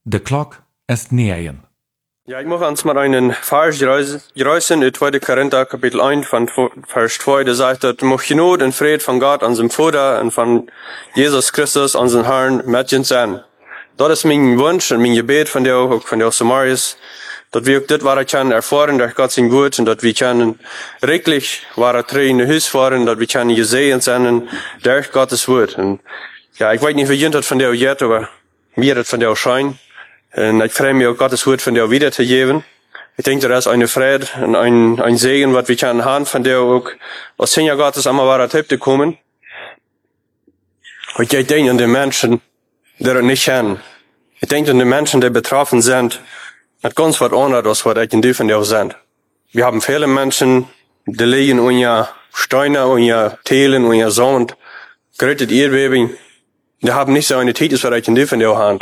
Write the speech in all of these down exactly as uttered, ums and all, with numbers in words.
De klok est negen. Ja, ich möchte uns mal einen Vers gereisen in zweiter Korinther Kapitel eins von Vers zwei, der sagt, dass mocht Genot und Fried von Gott, unserem Vater und von Jesus Christus, unseren Herrn, mit uns sein. Das ist mein Wunsch und mein Gebet von dir, auch von dir, Samarias, dass wir auch das wahre können erfahren durch Gott sein Wort und dass wir können wirklich wahre Tränen in Haus fahren, dass wir können gesehen sein durch Gottes Wort. Und ja, ich weiß nicht, wie jemand das von dir jetzt, aber mir das von dir scheint. Und ich freue mich auch, Gottes Wort von dir wiederzugeben. Ich denke, das ist eine Freude und ein, ein Segen, was wir können haben von dir auch, aus Senior Gottes einmal wahre Tipp zu kommen. Und ich denke an die Menschen, die das nicht kennen. Ich denke an die Menschen, die betroffen sind, mit ganz was anderes, als was ich in die von dir sind. Wir haben viele Menschen, die liegen unter Steine, unter Teilen, unter Sand, gerüttet Erdbeben. Die haben nicht so eine Titel, was ich in die von dir habe.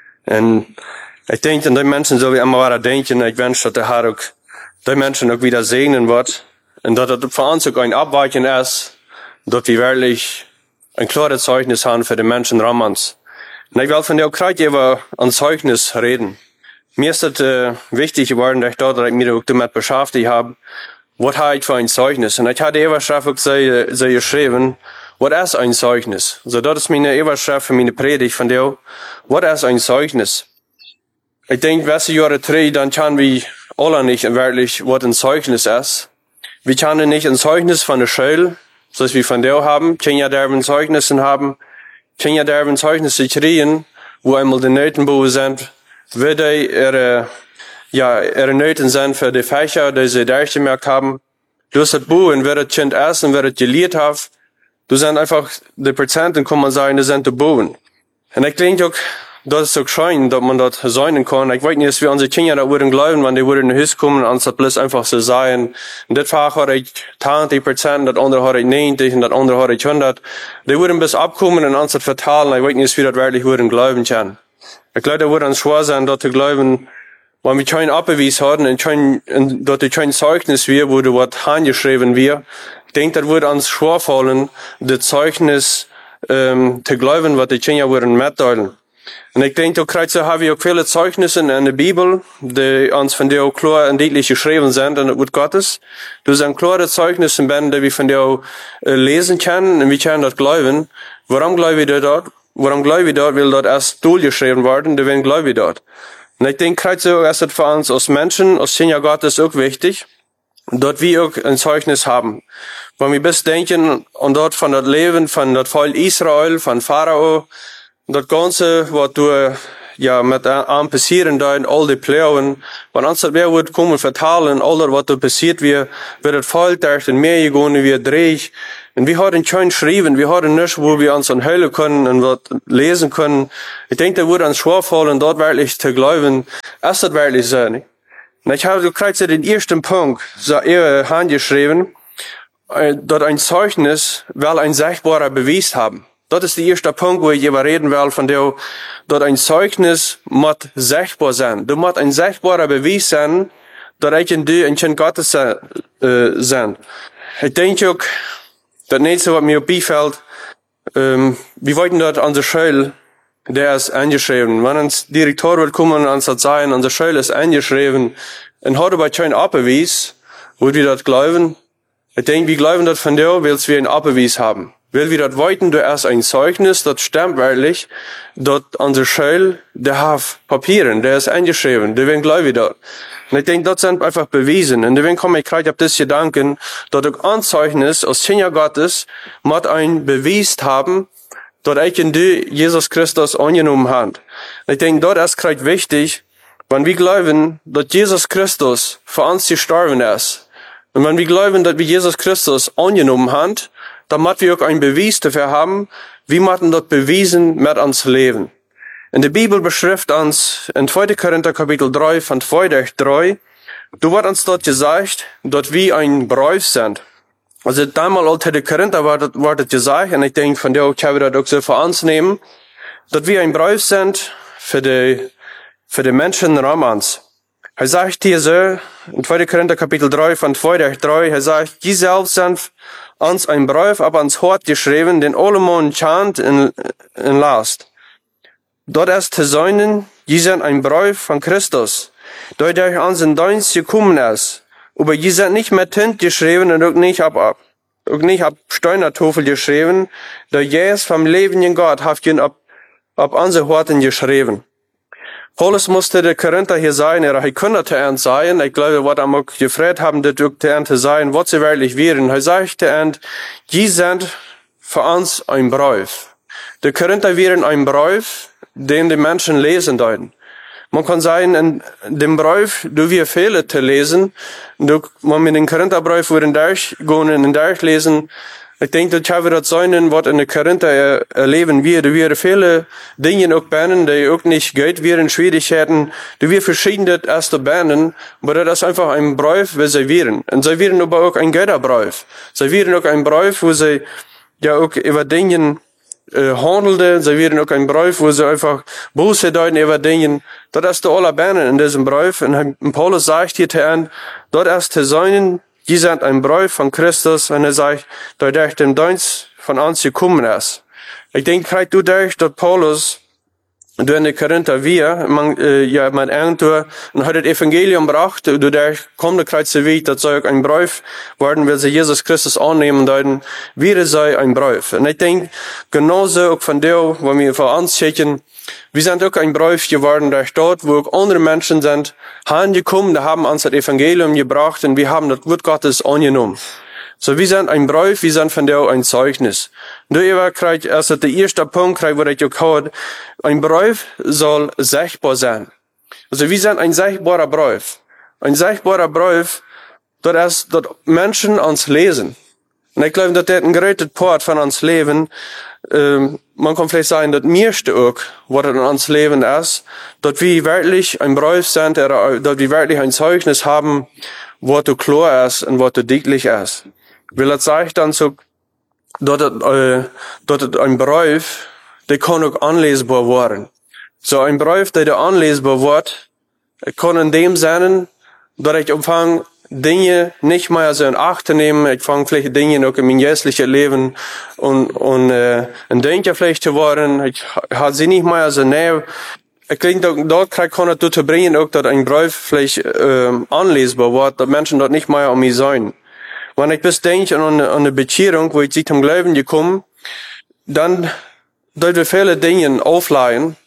Und ich denke, an die Menschen soll ich immer weiter denken. Ich wünsche, dass der Herr auch die Menschen auch wieder segnen wird. Und dass das für uns auch ein Abweichen ist, dass wir wirklich ein klares Zeugnis haben für die Menschen Ramans. Und ich will von dir auch gerade über ein Zeugnis reden. Mir ist das äh, wichtig geworden, dass ich dort, dass ich mich auch damit beschäftigt habe, was habe ich für ein Zeugnis. Und ich hatte Überschrift auch sehr, sehr geschrieben, was ist ein Zeugnis? Also das ist meine Überschrift für meine Predigt von dir. Was ist ein Zeugnis? Ich denke, wenn sie Jahre drei, dann können wir alle nicht wirklich, was ein Zeugnis ist. Wir können nicht ein Zeugnis von der Schule, so wie von dir haben, können ja derben Zeugnissen haben, können ja derben Zeugnisse kriegen, wo einmal die Notenbuben sind, wie die ihre, ja, ihre Noten sind für die Fächer, die sie durchgemerkt haben. Du hast das Buch und wer das Kind essen, wer das gelehrt hat, du sind einfach, die Prozenten kann man sagen, die sind die Buben. Und ich denke auch, das ist so schön, dass man das sein kann. Ich weiß nicht, dass wir unsere Kinder da würden glauben, wenn die würden in Haus kommen, anstatt bloß einfach so sein. In das Fach hat ich zwanzig Prozent, das andere hat ich neunzig und das andere hat ich hundert. Die würden bis abkommen und anstatt verteilen. Ich weiß nicht, dass wir das wirklich würden glauben können. Ich glaube, da würde uns schwer sein, dort zu glauben, wenn wir kein Abbeweis haben und kein, und dort kein Zeugnis wir, wo du was handgeschrieben wir. Ich denke, das würde uns schwer fallen, das Zeugnis, ähm, zu glauben, was die Kinder würden mitteilen. Und ich denke, du kriegst, haben wir auch viele Zeugnisse in der Bibel, die uns von dir auch klar und deutlich geschrieben sind in das Wort Gottes. Du sind klare Zeugnisse, die wir von dir auch äh, lesen können und wir können das glauben. Warum glaube ich dort? Warum glaube ich dort? Weil dort erst durchgeschrieben worden, da werden glaube ich dort. Und ich denke, kriegst du erst für uns als Menschen, als Kinder Gottes auch wichtig, dort wir auch ein Zeugnis haben. Wenn wir bis denken, und dort von das Leben, von das Volk Israel, von Pharao, das Ganze, was du, ja, mit einem passieren da in all die Pläuen, wenn uns das wer wird kommen vertalen, all das, was da passiert, wir, wird das Volk durch den Meer gegangen, wir dreh. Und wir haben schon geschrieben, wir haben nicht, wo wir uns anhören können und was lesen können. Ich denke, da würde uns schwer fallen, dort wirklich zu glauben, ist das wirklich so, nicht? Und ich habe, du kriegst ja den ersten Punkt, so eher handgeschrieben, dort ein Zeugnis, weil ein sichtbarer Beweis haben. Das ist der erste Punkt, wo ich über reden will, von der, dort ein Zeugnis muss sichtbar sein. Du musst ein sichtbarer Beweis sein, dass ich und du ein Kind Gottes äh, sind. Ich denke auch, das nächste, was mir beifällt, ähm, wir wollten dort an der Schule, der ist eingeschrieben. Wenn uns Direktor wird kommen und uns das sagen, an der Schule ist eingeschrieben, und hat aber kein Abbeweis, wo wir das glauben. Ich denke, wir glauben das von dir, weil wir ein Abbeweis haben. Weil wir das wollten, du hast ein Zeugnis, das stimmt wirklich, dort an der Schule, der hat Papieren, der ist eingeschrieben, der werden glaube ich dort. Und ich denke, das sind einfach Beweisen. Und deswegen komme ich gerade auf das Gedanken, dass auch ein Zeugnis aus Kinder Gottes muss ein Beweis haben, dass ich in die Jesus Christus angenommen haben. Und ich denke, dort ist gerade wichtig, wenn wir glauben, dass Jesus Christus für uns gestorben ist. Und wenn wir glauben, dass wir Jesus Christus angenommen haben, dann müssen wir auch einen Beweis dafür haben, wie man das bewiesen mit uns leben. In der Bibel beschreibt uns in zweiter Korinther Kapitel drei von zwei durch drei, du wird uns dort gesagt, dass wir ein Beruf sind. Also damals als die Korinther war das, war das gesagt, und ich denke, von der können wir das auch so für uns nehmen, dass wir ein Beruf sind für die, für die Menschen Romans. Er sagt hier so, in zweiter Korinther Kapitel drei von zwei durch drei, er sagt, die selbst sind uns ein Brief ab ans Hort geschrieben, den allemal chant in, in Last. Dort ist zu sein, je sind ein Brief von Christus, der durch unseren Dienst gekommen ist. Aber je sind nicht mit Tint geschrieben und auch nicht ab, ab auch nicht ab Steinertafel geschrieben, der Jesus vom lebenden Gott hat ihn ab, ab unsere Horten geschrieben. Paulus musste der Korinther hier sein, er könnte der sein. Ich glaube, was er auch gefragt haben, das auch der Ernte sein, was sie wirklich wären. Er sagte, und die sind für uns ein Brief. Die Korinther wären ein Brief, den die Menschen lesen deuten. Man kann sagen, in dem Brief, du wir Fehler zu lesen, du, man mit den Korintherbrief würden durchgehen und durchlesen. Ich denke, das haben wir das sein, was in der Korinther erleben wir. Du wir viele Dinge auch bannen, die auch nicht Geld wären, Schwierigkeiten. Du wir verschiedene erste bannen, aber das ist einfach ein Brief, wie sie wären. Und sie wären aber auch ein Götterbrief. Sie wären auch ein Brief, wo sie ja auch über Dinge äh, handelten. Sie wären auch ein Brief, wo sie einfach Buße deuten über Dinge. Das ist der aller bannen in diesem Brief. Und Paulus sagt hier, dort erst zu sein, die sind ein Brief von Christus, und er sagt, der durch den Dienst von uns gekommen ist. Ich denke, kriegst du durch, dass Paulus, du in der Korinther wir, man, äh, ja, man irgendwo, und hat das Evangelium gebracht, du durch, komm, du kriegst du weg, das soll ein Brief werden, will sie Jesus Christus annehmen, dann wäre sei ein Brief. Und ich denke, genauso auch von dir, wenn wir vor uns schicken, wir sind auch ein Brief geworden durch dort, wo auch andere Menschen sind, herangekommen, die haben uns das Evangelium gebracht und wir haben das Wort Gottes angenommen. So, wir sind ein Brief, wir sind von dir ein Zeugnis. Du, ihr kriegt erst der erste Punkt, kriegt, wo ich auch gehört, ein Brief soll sichtbar sein. Also, wir sind ein sichtbarer Brief. Ein sichtbarer Brief, dort ist, dort Menschen uns lesen. Und ich glaube, dass das ein großer Part von uns Leben, ähm, man kann vielleicht sagen, das meiste auch, was in uns Leben ist, dass wir wirklich ein Brief sind, dass wir wirklich ein Zeugnis haben, was du klar ist und was du deutlich ist. Weil das sagt dann so, dass, äh, dass ein Brief, der kann auch anlesbar werden. So ein Brief, der da anlesbar wird, kann in dem sein, dass ich umfang Dinge nicht mehr so in Acht nehmen. Ich fange vielleicht Dinge auch in mein jährliches Leben und, und, äh, ein Denker vielleicht zu werden. Ich habe sie nicht mehr so näher. Ich denke, dort kann ich dazu bringen, auch, dass ein Brief vielleicht, äh, anlesbar wird, dass Menschen dort nicht mehr um mich sein. Wenn ich bis denke an eine, an eine Bekehrung, wo ich sich zum Glauben gekommen, dann, dort wir viele Dinge aufleihen.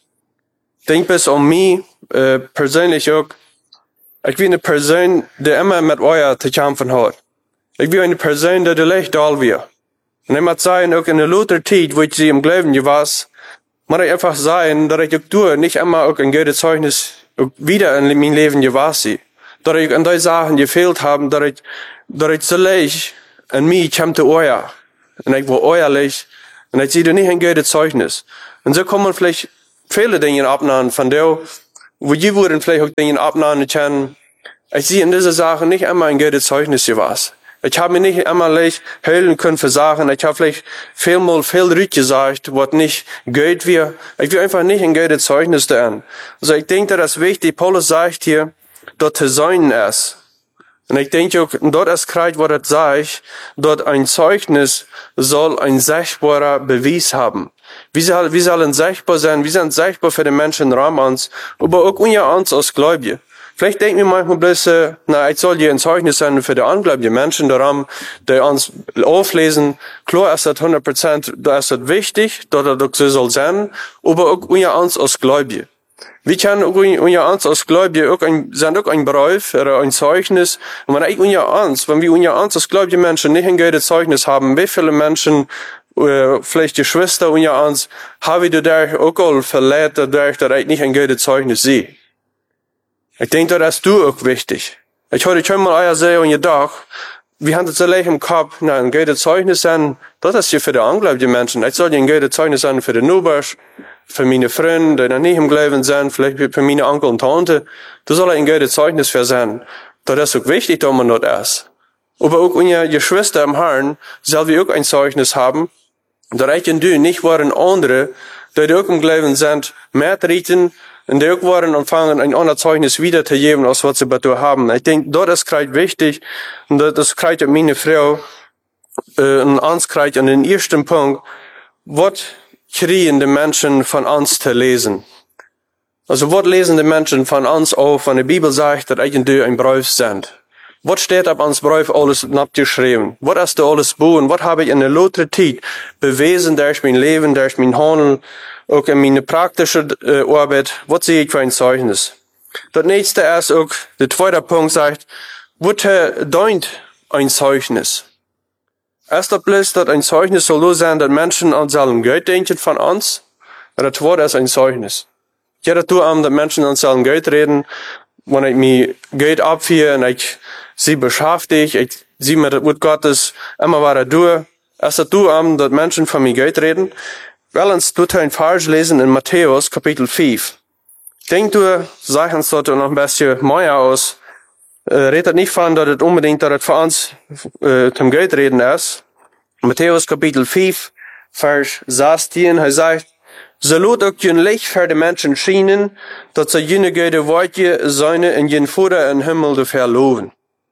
Denk bis um mich, äh, persönlich auch. Ich bin eine Person, die immer mit euer zu kämpfen hat. Ich bin eine Person, die leicht da wird. Und ich muss sagen, auch in der Luther-Zeit, wo ich sie im Glauben war, muss ich einfach sagen, dass ich auch durch nicht immer auch ein gutes Zeugnis wieder in mein Leben gewesen bin. Dass ich an die Sachen gefehlt habe, dass ich, dass ich so leicht an mich kam zu euer. Und ich war euerlich. Und ich sehe nicht ein gutes Zeugnis. Und so kann man vielleicht viele Dinge abnehmen von dir, wo die würden vielleicht auch Dinge abnehmen können. Ich sehe in dieser Sache nicht immer ein gutes Zeugnis gewesen. Ich habe mir nicht immer leicht hören können für Sachen. Ich habe vielleicht vielmal viel Rück gesagt, was nicht gut wird. Ich will einfach nicht ein gutes Zeugnis da. Also ich denke, das ist wichtig. Paulus sagt hier, dort zu sein ist. Und ich denke auch, dort ist gerade, was das sagt, dort ein Zeugnis soll ein sichtbarer Beweis haben. Wir sollen, wir sollen sichtbar sein, wir sind sichtbar für die Menschen rum uns, aber auch unter uns als Gläubige. Vielleicht denken wir manchmal bloß, na, ich soll hier ein Zeugnis sein für die ungläubigen Menschen darum, die uns auflesen. Klar ist das hundert Prozent, da ist das wichtig, dass das so soll sein, aber auch unter uns als Gläubige. Wir können auch unter uns als Gläubige auch ein, sind auch ein Brief oder ein Zeugnis. Und wenn ich unter uns, wenn wir unter uns als gläubige Menschen nicht ein gutes Zeugnis haben, wie viele Menschen, äh, vielleicht Geschwister unter uns, habe ich dadurch auch all verletzt, dadurch, dass ich nicht ein gutes Zeugnis sehe. Ich denke, das ist du auch wichtig. Ich hatte schon mal euer sehen und gedacht, wir haben das so leicht im Kopf, na, ein gutes Zeugnis sein, das ist ja für die ungläubigen Menschen. Ich soll ja ein gutes Zeugnis sein für die Nubers, für meine Freunde, die noch nicht im Glauben sind, vielleicht für meine Onkel und Tante. Das soll ein gutes Zeugnis für sein. Das ist auch wichtig, dass man das ist. Aber auch unsere Geschwister im Herrn sollen wir auch ein Zeugnis haben, dass ich und du nicht waren andere, die auch im Glauben sind, mehr treten, und die auch waren anfangen, ein anderes Zeugnis wiederzugeben, als was sie dazu haben. Ich denke, dort ist gerade wichtig, und das kriegt meine Frau, äh, und uns kriegt an den ersten Punkt, was kriegen die Menschen von uns zu lesen? Also, was lesen die Menschen von uns auf, wenn die Bibel sagt, dass eigentlich ein Brief sind? Was steht auf uns Brief alles abgeschrieben? Was hast du alles bauen? Was habe ich in der lotere Zeit bewiesen durch mein Leben, durch mein Handeln, auch in meine praktische äh, Arbeit? Was sehe ich für ein Zeugnis? Das nächste ist auch, der zweite Punkt sagt, was deunt ein Zeugnis? Erst das bloß, dass ein Zeugnis soll so sein, dass Menschen an seinem Geld denken von uns. Und das zweite ist ein Zeugnis. Jeder tut am, dass Menschen an seinem Geld reden, wenn ich mir Geld abführe und ich sie beschäftige, ich sehe mir das Wort Gottes immer weiter durch. Erst das tut am, dass Menschen von mir Geld reden. Weil uns tut ein Vers lesen in Matthäus, Kapitel fünf. Denk du, sag uns dort noch ein bisschen mehr aus. Äh, redet nicht von, dass es unbedingt, dass es für uns äh, zum Geld reden ist. Matthäus Kapitel fünf, Vers sechzehn, er sagt, so lot auch jün Licht für die Menschen schienen, dass sie jene Gede Wortje seine in jen Vater im Himmel zu verloben.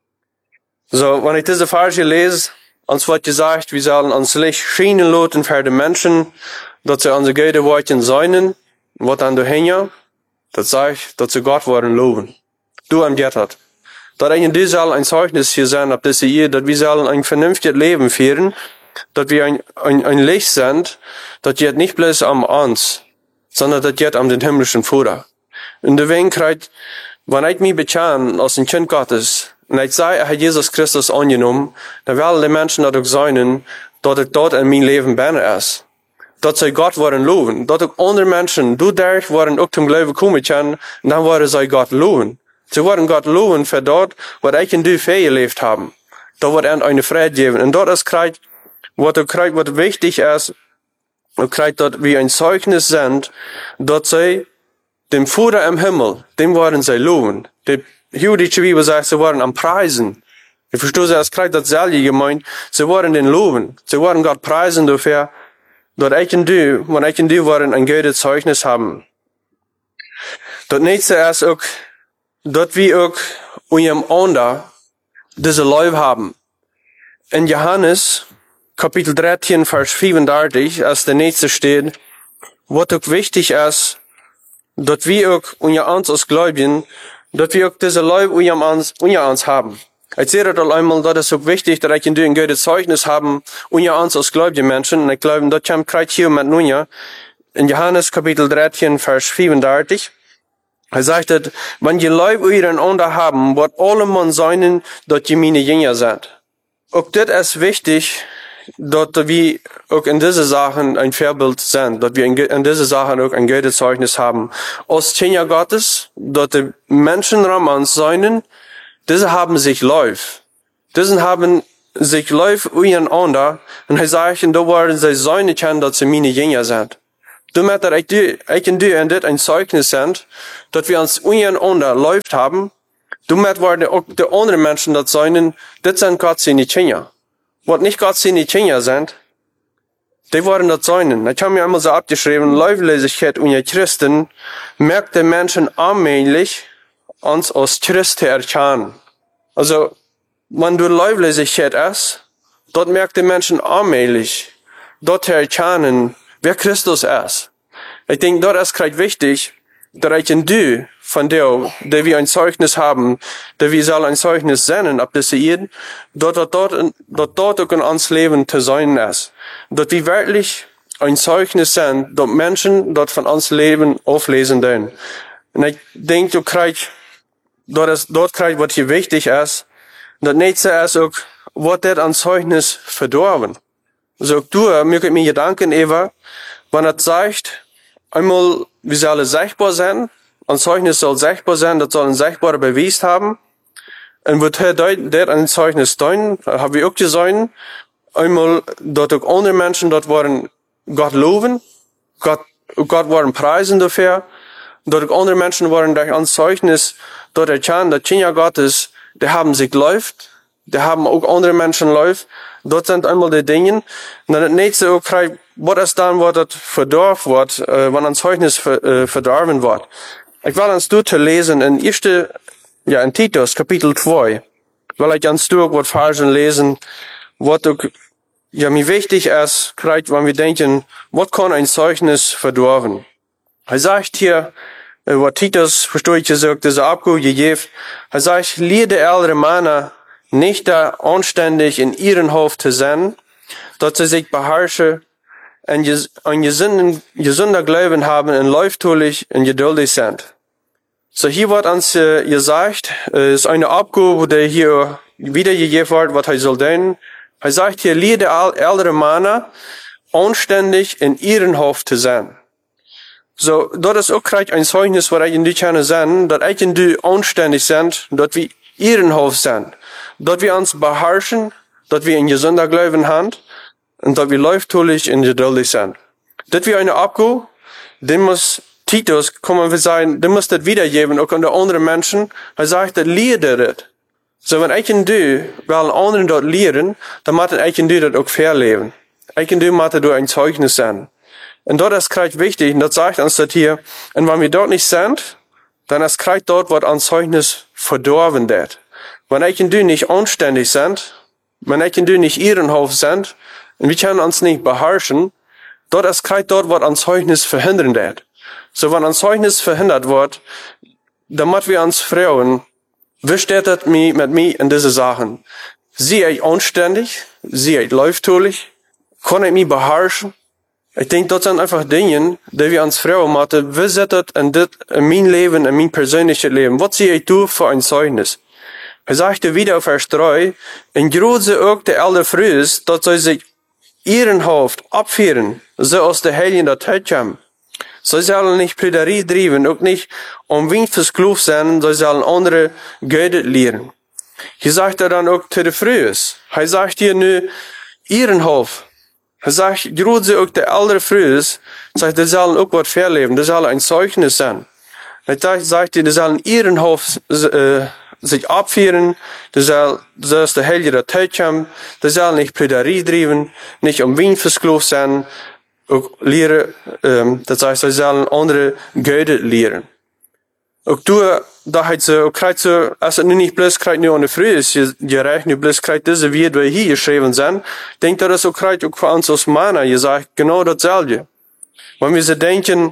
So, wenn ich diese Vers lese, uns wird gesagt, wir sollen uns Licht schienen loten für die Menschen, dass sie unsere Gede Wortje seinen, was dann dahinter, das sagt, dass sie Gott wollen loben. Du am Gott. Dass eigentlich soll ein Zeugnis hier sein, ab dieser Ehe, dass wir sollen ein vernünftiges Leben führen, dass wir ein, ein, ein Licht sind, das geht nicht bloß am uns, sondern das geht am den himmlischen Vater. Und deswegen kriegt, wenn ich mich bekenne als ein Kind Gottes, und ich sage, ich habe Jesus Christus angenommen, dann werden die Menschen das auch sein, dass ich dort in mein Leben bin ist. Dass sie Gott wollen loben. Dass auch andere Menschen, du dadurch, wollen auch zum Glauben kommen können, und dann wollen sie Gott loben. Sie wollen Gott loben für dort, was ich in die Fähigkeit gelebt haben. Da wird ihnen eine Freude geben. Und dort ist kriegt, was du kriegt, was wichtig ist, du kriegt dort wie ein Zeugnis sind, dass sie dem Vater im Himmel, dem wollen sie loben. Die jüdische Bibel sagt, sie wollen am Preisen. Ich verstehe, es kriegt das selbe gemeint, sie wollen den loben. Sie wollen Gott preisen dafür, dass ich und du, wenn ich und du wollen ein gutes Zeugnis haben. Das nächste ist auch, dass wir auch unserem Ander diese Leib haben. In Johannes, Kapitel dreizehn, Vers fünfunddreißig, als der nächste steht, was auch wichtig ist, dass wir auch unter uns als Gläubigen, dass wir auch diese Leib unter uns, unter uns haben. Ich sehe das einmal, dass es auch wichtig, dass ich und du ein gutes Zeugnis haben, unter uns als gläubige Menschen. Und ich glaube, das kommt gerade hier mit nun, in Johannes Kapitel dreizehn, Vers fünfunddreißig. Er sagt, wenn die Leib untereinander haben, wird alle Mann sein, dass die meine Jünger sind. Auch das ist wichtig, dass wir auch in diese Sachen ein Vorbild sind, dass wir in diese Sachen auch ein gutes Zeugnis haben. Als Kinder Gottes, dass die Menschen Ramans sein, diese haben sich Läuf. Diese haben sich Läuf untereinander, und er sagt, da wollen sie sein können, dass sie meine Jünger sind. Damit ich, ich und du in das ein Zeugnis sind, dass wir uns untereinander läuft haben, damit werden auch die anderen Menschen das sein, das sind Gott seine Kinder. Was nicht Gott seine Kinder sind, die werden das sein. Ich habe mir einmal so abgeschrieben, Läuflosigkeit unter Christen merkt den Menschen allmählich, uns als Christen erkennen. Also, wenn du Läuflosigkeit ist, dort merkt den Menschen allmählich, dort erkennen, wer Christus ist. Ich denke, dort ist gerade wichtig, dass ich und du, von der, der wir ein Zeugnis haben, der wir sollen ein Zeugnis senden, ab dieser Erde, dort, dort, dort, dort, dort auch in uns Leben zu sein ist. Dass wir wirklich ein Zeugnis sind, dort Menschen dort von uns Leben auflesen können. Und ich denke, du kriegst, dort ist, dort kriegst, was hier wichtig ist. Das nächste ist auch, was das an Zeugnis verdorben. Also, du, mir geht mir Gedanken, Eva, wenn er sagt, einmal, wir sollen sichtbar sein, ein Zeugnis soll sichtbar sein, das soll ein sichtbarer Beweis haben. Und wird er dort ein Zeugnis tun, haben wir auch gesehen, einmal, dort auch andere Menschen dort waren Gott loben, Gott, Gott waren preisen dafür, dort auch andere Menschen waren durch ein Zeugnis dort erkennen, dass Kinder Gottes, die haben sich läuft, die haben auch andere Menschen läuft, dort sind einmal die Dinge, und dann das nächste auch, was ist dann, was das verdorben wird, äh, wenn ein Zeugnis ver, äh, verdorben wird. Ich will uns dort lesen in erste, ja, in Titus, Kapitel zwei, weil ich uns durch was Versen lesen, was auch, ja, mir wichtig ist, wenn wir denken, was kann ein Zeugnis verdorben? Er sagt hier, wat Titus, verstehe ich gesagt, diese Abgabe gegeben. Er sagt, lehre die ältere Männer nicht da anständig in ihren Hof zu sein, dass sie sich beherrschen und ein gesunder Glauben haben und läuftulich und geduldig sind. So hier wird uns äh, gesagt, äh, ist eine Abgabe, die hier wiedergegeben wird, was er soll tun. Er sagt hier, lehre die ältere Männer anständig in ihren Hof zu sein. So, dat is ook gelijk een zeugnis waar ik in die kunnen zijn, dat ik en du anständig sind, dat wir ihren Hof sind, dat wir uns beherrschen, dat wir in gesunder Glauben haben, und dat wir läuftulich und geduldig sind. Dat wir eine Abgabe, den muss Titus, kommen wir sagen, den muss das wiedergeben, auch an die anderen Menschen. Er sagt, dat lehre das. So, wenn ich und du, weil anderen dort lehren, dann macht ich und du das auch verleben. Ich und du macht das ein Zeugnis sein. Und dort ist es wichtig, und das sagt uns das hier, und wenn wir dort nicht sind, dann ist es dort, was an Zeugnis verdorben wird. Wenn ich und du nicht anständig sind, wenn ich und du nicht ihren Hof sind, und wir können uns nicht beherrschen, dort ist es dort, was an Zeugnis verhindern wird. So, wenn an Zeugnis verhindert wird, dann müssen wir uns fragen, wie steht das mit mir in diese Sachen? Sehe ich anständig? Sehe ich läuftulich? Kann ich mich beherrschen? Ich denke, das sind einfach Dinge, die wir uns fragen müssen, wie sieht das in, dit, in mein Leben, in mein persönliches Leben? Was sehe ich du für ein Zeugnis? Er sagte wieder auf Vers drei, in große auch der ältere früh ist, dass sie sich ihren Hof abführen, so aus der Heiligen der Zeit kommen. Sie sollen nicht Prüderie treiben, auch nicht um Wind versklavt sein, sie sollen andere Götter lehren. Hier sagt er dann auch zu der Frühes. Er sagt hier nur, ihren Hof. Er sagt, gerade auch der ältere Frühes, sagt, die sollen auch was verleben, die sollen ein Zeugnis sein. Er sagt, die sollen ihren Hof äh, sich abführen, die sollen, so ist der Heilige der Zeit kommen, die sollen nicht Prüderie treiben, nicht um Wind versklavt sein, auch lehren, ähm, das heißt, sie sollen andere Götter lehren. Auch du, da hat sie, auch kriegt sie, als es nicht bloß kriegt nur an der Früh ist, je reicht nicht bloß kriegt diese, wie wir hier geschrieben sind, denkt er, das auch kriegt auch für uns als Männer, ihr sagt genau dasselbe. Wenn wir sie denken,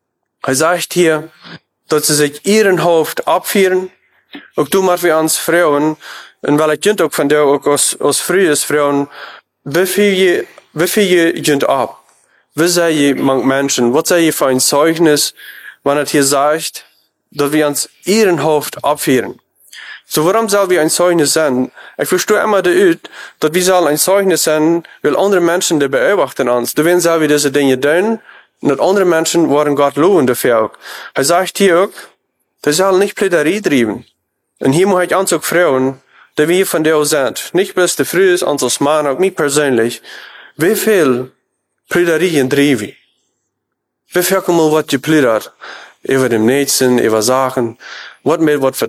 er sagt hier, dass sie sich ihren Hof abführen, auch du musst wir uns Frauen, und weil ich kind auch von der, auch aus, aus frühes Frauen, wie viel, wie viel kind ab? Wie sei je manch Menschen, was sei je für ein Zeugnis, wenn er hier sagt, dass wir uns ihren Hof abführen. So, warum soll wir ein Zeugnis sein? Ich verstehe immer die, dass wir sollen ein Zeugnis sein, weil andere Menschen, die beobachten uns. Du willst selber diese Dinge tun, und andere Menschen wollen Gott loben dafür auch. Er sagt hier auch, die sollen nicht Prüderie treiben. Und hier muss ich uns auch fragen, die wir von dir sind. Nicht bloß die Früh ist, uns als Mann, auch mich persönlich. Wie viel Prüderien treiben? Wie viel mal was geplüdert? Über dem Nächsten, über Sachen, was mit was